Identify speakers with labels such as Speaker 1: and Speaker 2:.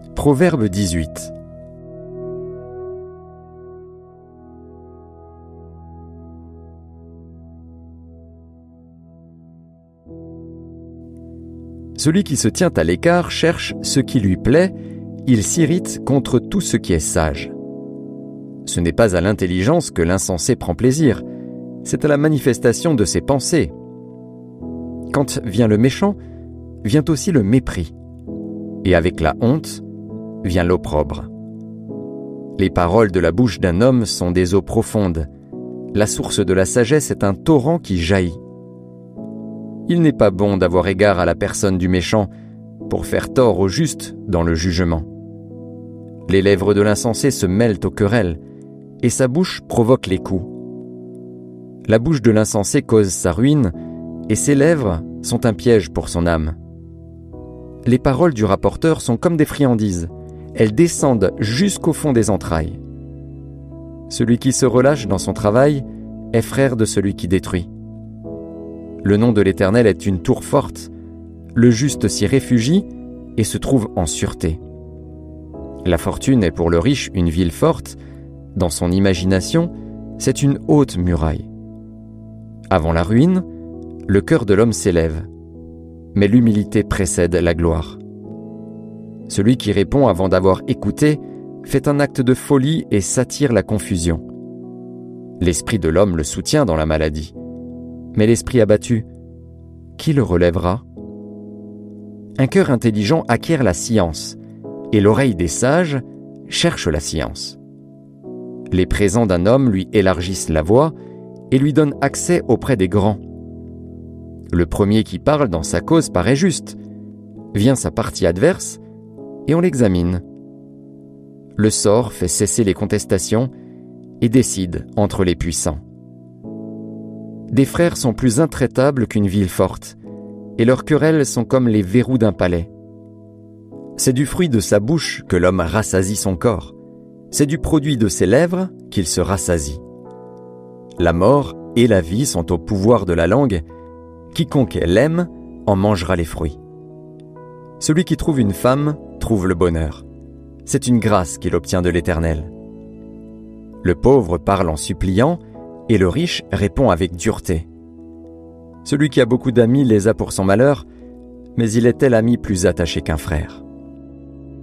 Speaker 1: Proverbe 18. Celui qui se tient à l'écart cherche ce qui lui plaît, il s'irrite contre tout ce qui est sage. Ce n'est pas à l'intelligence que l'insensé prend plaisir, c'est à la manifestation de ses pensées. Quand vient le méchant, vient aussi le mépris, et avec la honte vient l'opprobre. Les paroles de la bouche d'un homme sont des eaux profondes, la source de la sagesse est un torrent qui jaillit. Il n'est pas bon d'avoir égard à la personne du méchant pour faire tort au juste dans le jugement. Les lèvres de l'insensé se mêlent aux querelles, et sa bouche provoque les coups. La bouche de l'insensé cause sa ruine, et ses lèvres sont un piège pour son âme. Les paroles du rapporteur sont comme des friandises, elles descendent jusqu'au fond des entrailles. Celui qui se relâche dans son travail est frère de celui qui détruit. Le nom de l'Éternel est une tour forte, le juste s'y réfugie et se trouve en sûreté. La fortune est pour le riche une ville forte, dans son imagination, c'est une haute muraille. Avant la ruine, le cœur de l'homme s'élève, mais l'humilité précède la gloire. Celui qui répond avant d'avoir écouté fait un acte de folie et s'attire la confusion. L'esprit de l'homme le soutient dans la maladie, mais l'esprit abattu, qui le relèvera? Un cœur intelligent acquiert la science, et l'oreille des sages cherche la science. Les présents d'un homme lui élargissent la voie et lui donnent accès auprès des grands. Le premier qui parle dans sa cause paraît juste. Vient sa partie adverse et on l'examine. Le sort fait cesser les contestations et décide entre les puissants. Des frères sont plus intraitables qu'une ville forte, et leurs querelles sont comme les verrous d'un palais. C'est du fruit de sa bouche que l'homme rassasie son corps. C'est du produit de ses lèvres qu'il se rassasie. La mort et la vie sont au pouvoir de la langue. Quiconque l'aime en mangera les fruits. Celui qui trouve une femme trouve le bonheur. C'est une grâce qu'il obtient de l'Éternel. Le pauvre parle en suppliant, et le riche répond avec dureté. Celui qui a beaucoup d'amis les a pour son malheur, mais il est tel ami plus attaché qu'un frère.